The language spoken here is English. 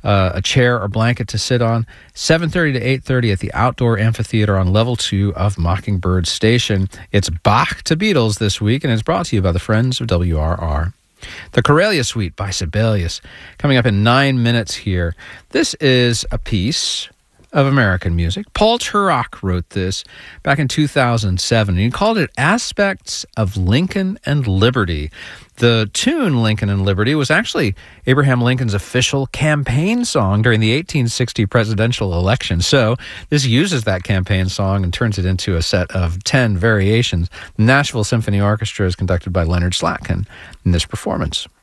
a chair or blanket to sit on. 7:30 to 8:30 at the Outdoor Amphitheater on Level 2 of Mockingbird Station. It's Bach to Beatles this week, and it's brought to you by the Friends of WRR. The Corelia Suite by Sibelius, coming up in 9 minutes here. This is a piece of American music. Paul Turok wrote this back in 2007, and he called it Aspects of Lincoln and Liberty. The tune Lincoln and Liberty was actually Abraham Lincoln's official campaign song during the 1860 presidential election. So this uses that campaign song and turns it into a set of 10 variations. The Nashville Symphony Orchestra is conducted by Leonard Slatkin in this performance.